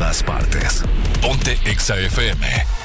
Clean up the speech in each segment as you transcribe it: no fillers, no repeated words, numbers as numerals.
todas partes. Ponte Exa FM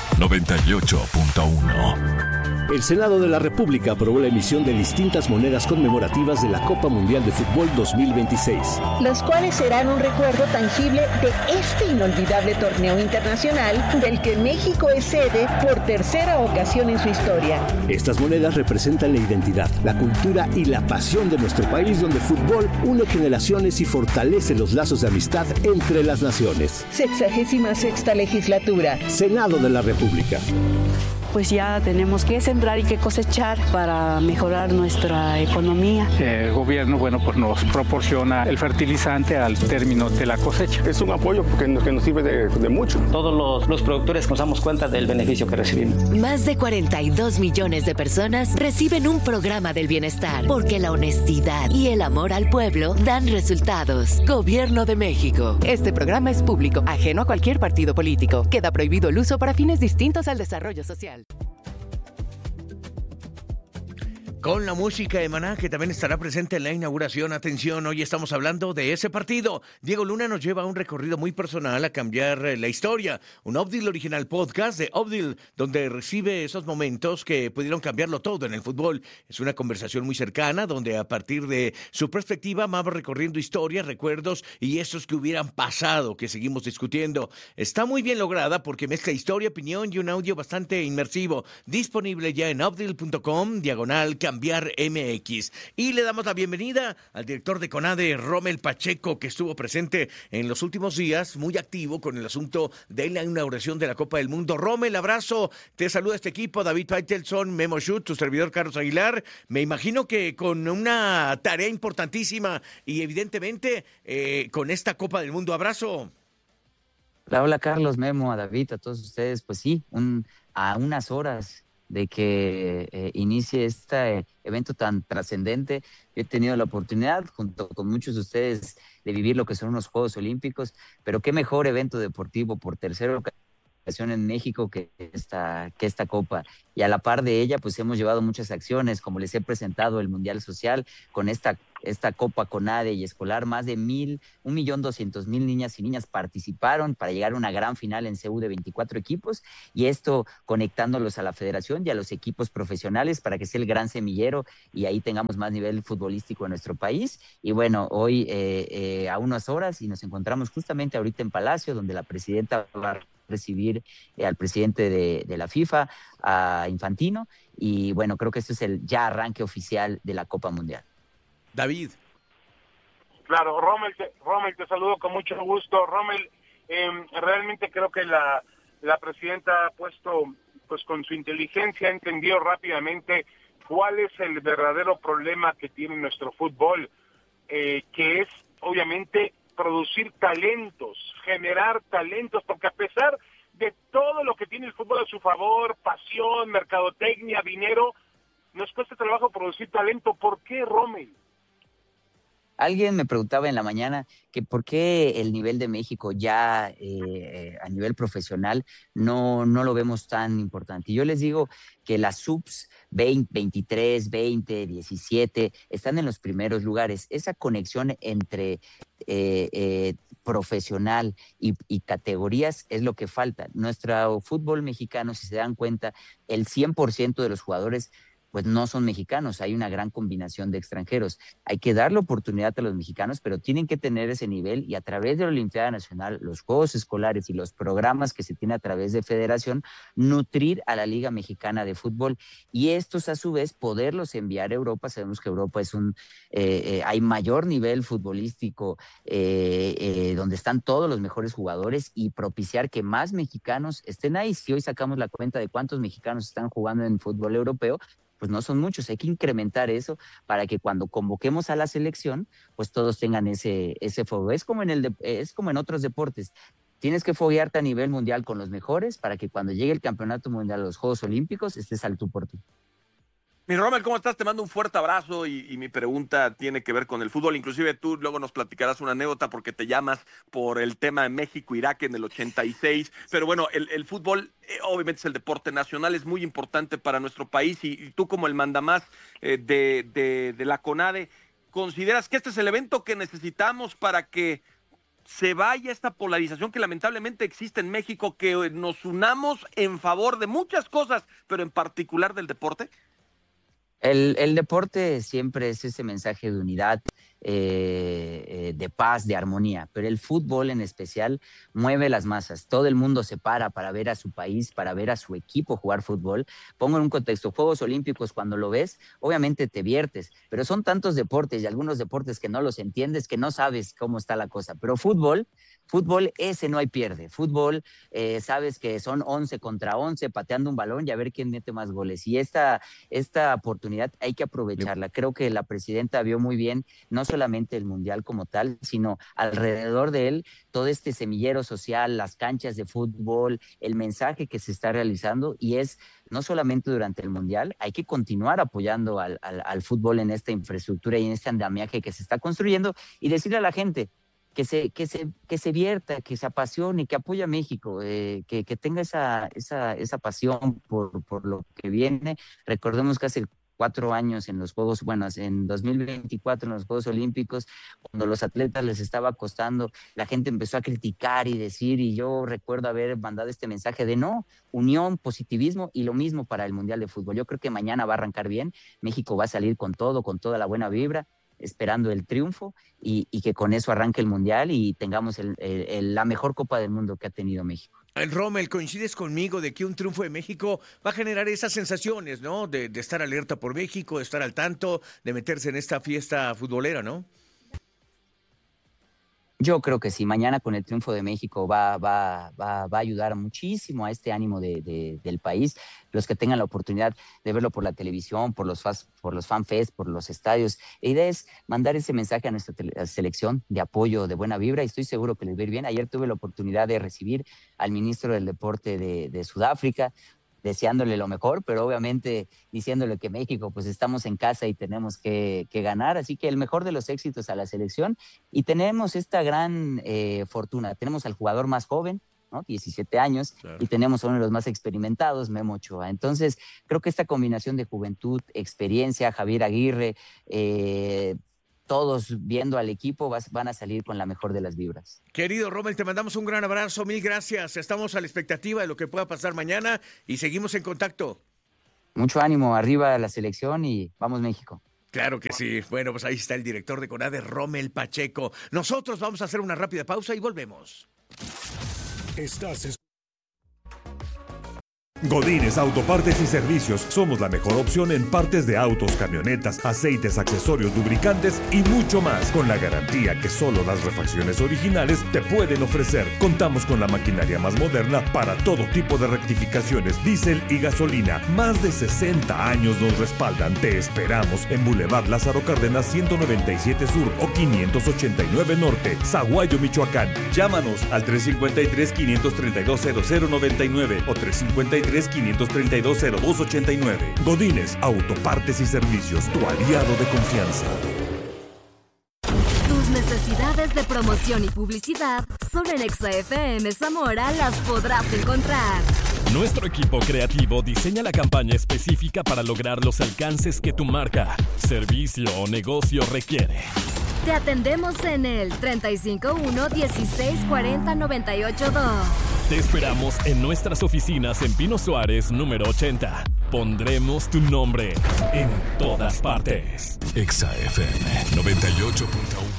98.1. El Senado de la República aprobó la emisión de distintas monedas conmemorativas de la Copa Mundial de Fútbol 2026. Las cuales serán un recuerdo tangible de este inolvidable torneo internacional del que México es sede por tercera ocasión en su historia. Estas monedas representan la identidad, la cultura y la pasión de nuestro país, donde el fútbol une generaciones y fortalece los lazos de amistad entre las naciones. 66ª legislatura. Senado de la República. Pues ya tenemos que sembrar y que cosechar para mejorar nuestra economía. El gobierno, pues nos proporciona el fertilizante al término de la cosecha. Es un apoyo porque nos sirve de mucho. Todos los productores nos damos cuenta del beneficio que recibimos. Más de 42 millones de personas reciben un programa del bienestar, porque la honestidad y el amor al pueblo dan resultados. Gobierno de México. Este programa es público, ajeno a cualquier partido político. Queda prohibido el uso para fines distintos al desarrollo social. Con la música de Maná, que también estará presente en la inauguración. Atención, hoy estamos hablando de ese partido. Diego Luna nos lleva a un recorrido muy personal a cambiar la historia. Un Obdil Original Podcast de Obdil, donde recibe esos momentos que pudieron cambiarlo todo en el fútbol. Es una conversación muy cercana, donde a partir de su perspectiva vamos recorriendo historias, recuerdos y esos que hubieran pasado, que seguimos discutiendo. Está muy bien lograda porque mezcla historia, opinión y un audio bastante inmersivo. Disponible ya en obdil.com/cambiar MX. Y le damos la bienvenida al director de CONADE, Rommel Pacheco, que estuvo presente en los últimos días, muy activo con el asunto de la inauguración de la Copa del Mundo. Rommel, abrazo, te saluda este equipo, David Faitelson, Memo Schut, tu servidor Carlos Aguilar. Me imagino que con una tarea importantísima y evidentemente con esta Copa del Mundo. Abrazo. Hola Carlos, Memo, a David, a todos ustedes. Pues sí, a unas horas de que inicie este evento tan trascendente. He tenido la oportunidad, junto con muchos de ustedes, de vivir lo que son unos Juegos Olímpicos, pero qué mejor evento deportivo por tercera ocasión en México que esta Copa. Y a la par de ella, pues hemos llevado muchas acciones, como les he presentado el Mundial Social, con esta Copa CONADE y escolar. Más de 1.200.000 niñas y niñas participaron para llegar a una gran final en CEU de 24 equipos, y esto conectándolos a la federación y a los equipos profesionales para que sea el gran semillero y ahí tengamos más nivel futbolístico en nuestro país. Y bueno, hoy a unas horas, y nos encontramos justamente ahorita en Palacio, donde la presidenta va a recibir al presidente de la FIFA, a Infantino, y bueno, creo que este es el ya arranque oficial de la Copa Mundial. David. Claro, Rommel, te saludo con mucho gusto. Rommel, realmente creo que la presidenta ha puesto, pues con su inteligencia, ha entendido rápidamente cuál es el verdadero problema que tiene nuestro fútbol, que es obviamente producir talentos, generar talentos, porque a pesar de todo lo que tiene el fútbol a su favor, pasión, mercadotecnia, dinero, nos cuesta trabajo producir talento. ¿Por qué, Rommel? Alguien me preguntaba en la mañana que por qué el nivel de México ya a nivel profesional no lo vemos tan importante. Y yo les digo que las subs 20, 23, 20, 17 están en los primeros lugares. Esa conexión entre profesional y categorías es lo que falta. Nuestro fútbol mexicano, si se dan cuenta, el 100% de los jugadores pues no son mexicanos, hay una gran combinación de extranjeros. Hay que darle oportunidad a los mexicanos, pero tienen que tener ese nivel, y a través de la Olimpiada Nacional, los Juegos Escolares y los programas que se tienen a través de Federación, nutrir a la Liga Mexicana de Fútbol, y estos a su vez poderlos enviar a Europa. Sabemos que Europa es hay mayor nivel futbolístico, donde están todos los mejores jugadores, y propiciar que más mexicanos estén ahí. Si hoy sacamos la cuenta de cuántos mexicanos están jugando en fútbol europeo, pues no son muchos. Hay que incrementar eso para que cuando convoquemos a la selección, pues todos tengan ese fuego. Es como en otros deportes. Tienes que foguearte a nivel mundial con los mejores para que cuando llegue el campeonato mundial, los Juegos Olímpicos, estés al tú por tú. Mi Rommel, ¿cómo estás? Te mando un fuerte abrazo y mi pregunta tiene que ver con el fútbol. Inclusive tú luego nos platicarás una anécdota porque te llamas por el tema de México-Irak en el 86. Pero bueno, el fútbol obviamente es el deporte nacional, es muy importante para nuestro país, y tú como el mandamás de la CONADE, ¿consideras que este es el evento que necesitamos para que se vaya esta polarización que lamentablemente existe en México, que nos unamos en favor de muchas cosas, pero en particular del deporte? El deporte siempre es ese mensaje de unidad, de paz, de armonía, pero el fútbol en especial mueve las masas. Todo el mundo se para ver a su país, para ver a su equipo jugar fútbol. Pongo en un contexto, Juegos Olímpicos, cuando lo ves, obviamente te viertes, pero son tantos deportes y algunos deportes que no los entiendes, que no sabes cómo está la cosa. Pero fútbol, ese no hay pierde. Fútbol, sabes que son 11 contra 11 pateando un balón y a ver quién mete más goles. Y esta oportunidad hay que aprovecharla. Creo que la presidenta vio muy bien, no solamente el Mundial como tal, sino alrededor de él, todo este semillero social, las canchas de fútbol, el mensaje que se está realizando, y es no solamente durante el Mundial, hay que continuar apoyando al fútbol en esta infraestructura y en este andamiaje que se está construyendo, y decirle a la gente que se vierta, que se apasione, que apoye a México, que tenga esa pasión por lo que viene. Recordemos que hace 4 años en los Juegos, en 2024 en los Juegos Olímpicos, cuando los atletas les estaba costando, la gente empezó a criticar y decir, y yo recuerdo haber mandado este mensaje de no, unión, positivismo, y lo mismo para el Mundial de Fútbol. Yo creo que mañana va a arrancar bien, México va a salir con todo, con toda la buena vibra, esperando el triunfo, y que con eso arranque el Mundial y tengamos la mejor Copa del Mundo que ha tenido México. Rommel, ¿coincides conmigo de que un triunfo de México va a generar esas sensaciones, ¿no? De estar alerta por México, de estar al tanto, de meterse en esta fiesta futbolera, ¿no? Yo creo que sí, mañana con el triunfo de México va a ayudar muchísimo a este ánimo del país. Los que tengan la oportunidad de verlo por la televisión, por los fanfests, por los estadios. La idea es mandar ese mensaje a nuestra selección de apoyo, de buena vibra, y estoy seguro que les va a ir bien. Ayer tuve la oportunidad de recibir al ministro del Deporte de Sudáfrica, deseándole lo mejor, pero obviamente diciéndole que México, pues estamos en casa y tenemos que ganar, así que el mejor de los éxitos a la selección, y tenemos esta gran fortuna, tenemos al jugador más joven, ¿no? 17 años, claro, y tenemos a uno de los más experimentados, Memo Ochoa. Entonces, creo que esta combinación de juventud, experiencia, Javier Aguirre, todos viendo al equipo van a salir con la mejor de las vibras. Querido Rommel, te mandamos un gran abrazo, mil gracias. Estamos a la expectativa de lo que pueda pasar mañana y seguimos en contacto. Mucho ánimo, arriba la selección y vamos México. Claro que sí. Bueno, pues ahí está el director de CONADE, Rommel Pacheco. Nosotros vamos a hacer una rápida pausa y volvemos. Godínez Autopartes y Servicios. Somos la mejor opción en partes de autos, camionetas, aceites, accesorios, lubricantes y mucho más, con la garantía que solo las refacciones originales te pueden ofrecer. Contamos con la maquinaria más moderna para todo tipo de rectificaciones, diésel y gasolina. Más de 60 años nos respaldan. Te esperamos en Boulevard Lázaro Cárdenas 197 Sur o 589 Norte, Zaguayo, Michoacán. Llámanos al 353-532-0099 o 353-532-0289. Godínez Autopartes y Servicios, tu aliado de confianza. Tus necesidades de promoción y publicidad solo en Exa FM Zamora las podrás encontrar. Nuestro equipo creativo diseña la campaña específica para lograr los alcances que tu marca, servicio o negocio requiere. Te atendemos en el 351-1640-982. Te esperamos en nuestras oficinas en Pino Suárez, número 80. Pondremos tu nombre en todas partes. Exa FM 98.1.